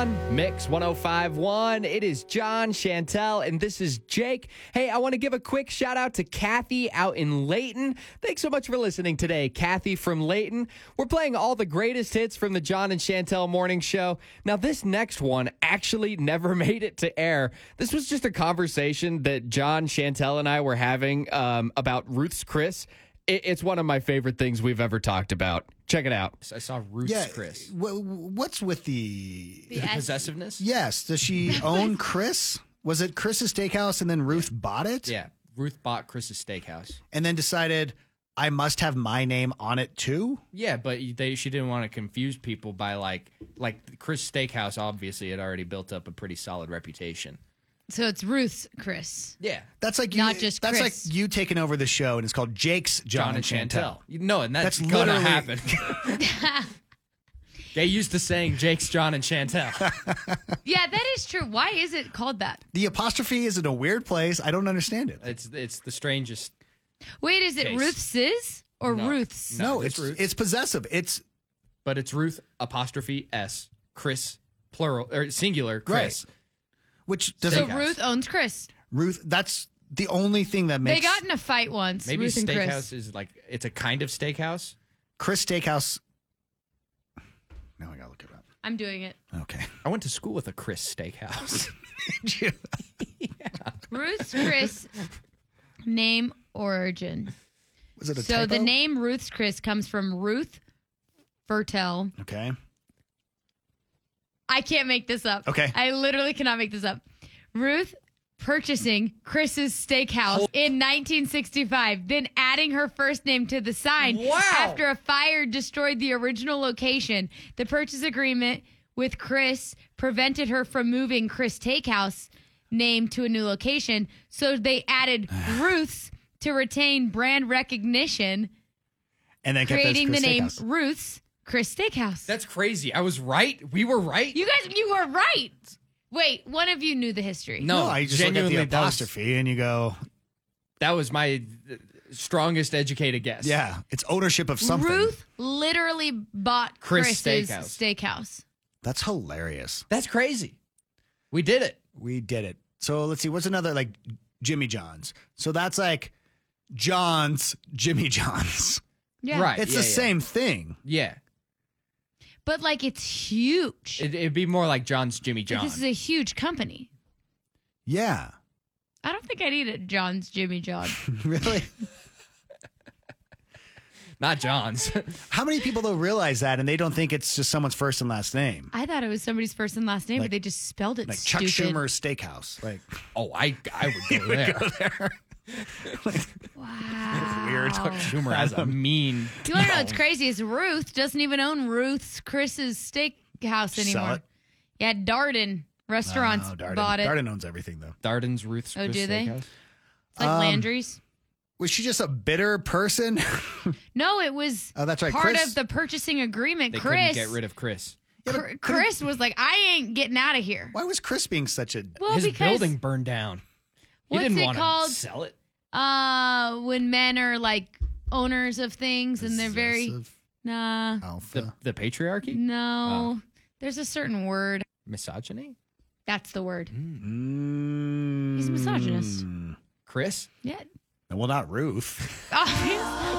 on Mix 105.1. It is John, Chantel, and this is Jake. Hey, I want to give a quick shout out to Kathy out in Layton. Thanks so much for listening today, Kathy from Layton. We're playing all the greatest hits from the John and Chantel Morning Show. Now, this next one actually never made it to air. This was just a conversation that John, Chantel, and I were having about Ruth's Chris. It's one of my favorite things we've ever talked about. Check it out. I saw Ruth's Chris. What's with The possessiveness? Yes. Does she own Chris? Was it Chris's Steakhouse and then Ruth bought it? Yeah. Ruth bought Chris's Steakhouse. And then decided, I must have my name on it too? Yeah, but she didn't want to confuse people by like Chris Steakhouse obviously had already built up a pretty solid reputation. So it's Ruth's Chris. Yeah. That's like Not just That's Chris. like you taking over the show and it's called Jake's John and Chantel. No, and that's gonna literally happen. They used to saying Jake's John and Chantel. Yeah, that is true. Why is it called that? The apostrophe is in a weird place. I don't understand it. It's the strangest. Wait, is it Case. Ruth's or No. Ruth's? No, it's it's Ruth. it's possessive. But it's Ruth apostrophe S Chris plural or singular Chris. Which So doesn't Steakhouse. Ruth owns Chris. That's the only thing that makes They got in a fight once. Maybe Ruth and steakhouse Chris. is like it's a kind of steakhouse. Chris Steakhouse. Now I gotta look it up. I'm doing it. Okay. I went to school with a Chris Steakhouse. Ruth's Chris name origin. Was it a So the typo? name Ruth's Chris comes from Ruth Fertel. Okay. I can't make this up. Okay. I literally cannot make this up. Ruth purchasing Chris's Steakhouse in 1965, then adding her first name to the sign after a fire destroyed the original location. The purchase agreement with Chris prevented her from moving Chris Steakhouse name to a new location, so they added Ruth's to retain brand recognition, And then kept it as creating the Chris name Steakhouse. Ruth's Chris Steakhouse. That's crazy. I was right. We were right. You were right. Wait, one of you knew the history. No, I just look at the genuinely, apostrophe and you go, that was my strongest educated guess. yeah, it's ownership of something. Ruth literally bought Chris Chris's Steakhouse. steakhouse. That's hilarious. That's crazy. We did it. We did it. So let's see. What's another like Jimmy John's? So that's like John's Jimmy John's. Yeah. Right. It's yeah, the yeah. same thing. Yeah. But like it's huge. It'd be more like John's Jimmy Like, John. this is a huge company. Yeah. I don't think I'd eat at John's Jimmy John. Really? Not John's. How many people though realize that and they don't think it's just someone's first and last name? I thought it was somebody's first and last name, Like- but they just spelled it Like Chuck stupid. Schumer's Steakhouse. Like Oh, I would go there. Wow. weird. Schumer has a mean. You want to know what's crazy is Ruth doesn't even own Ruth's Chris's Steakhouse anymore. Sell it? Yeah, Darden Restaurants Oh, Darden. bought it. Darden owns everything though. Darden's Ruth's Oh, Chris do they? Steakhouse. It's like Landry's. Was she just a bitter person? No, it was Oh, that's right, part Chris- of the purchasing agreement. They Chris, couldn't get rid of Chris. Chris was like, I ain't getting out of here. Why was Chris being such a Well, His because building burned down. He what's didn't it want called? to sell it. When men are like owners of things and they're very possessive nah, alpha? The patriarchy? no. There's a certain word. Misogyny? That's the word. Mm. He's a misogynist. Chris? Yeah. Well, not Ruth. Oh,